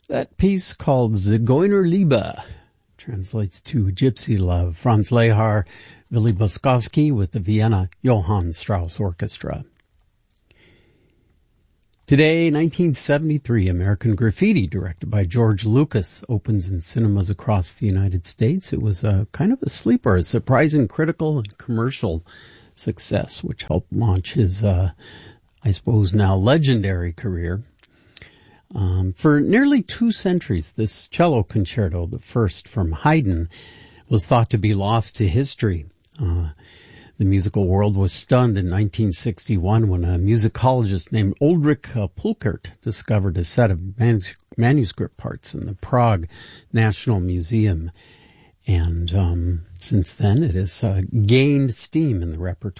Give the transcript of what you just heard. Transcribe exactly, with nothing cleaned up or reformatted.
That piece called Zigeunerliebe translates to Gypsy Love. Franz Lehar, Willy Boskovsky with the Vienna Johann Strauss Orchestra. Today, nineteen seventy-three, American Graffiti, directed by George Lucas, opens in cinemas across the United States. It was a kind of a sleeper, a surprising critical and commercial success, which helped launch his, uh, I suppose now legendary career. Um, for nearly two centuries, this cello concerto, the first from Haydn, was thought to be lost to history. Uh, The musical world was stunned in nineteen sixty-one when a musicologist named Ulrich uh, Pulkert discovered a set of man- manuscript parts in the Prague National Museum. And um, since then, it has uh, gained steam in the repertoire.